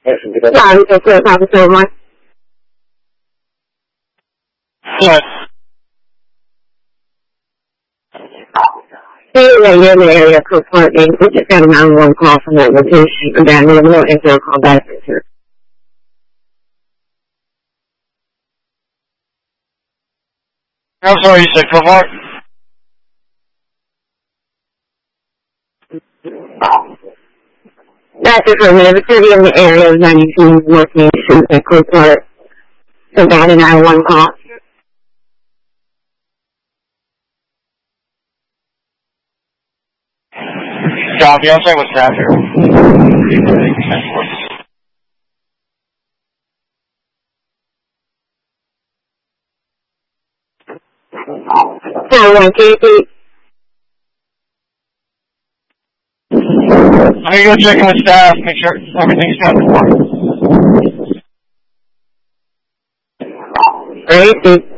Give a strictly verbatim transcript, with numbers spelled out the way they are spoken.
Yeah, we can put a copy to one. Yes. Hey, you're in the area code parking. We just got a nine one one call from that location. And then we'll know if they'll call back here. I'm sorry, you said Covart? That's affirmative. It's going to be in the area of ninety-two locations at Copart. So got a nine one one call. Copy, I'll check what's after. So, one, two, three. I'm going to go check in with staff, make sure everything's done for. All right,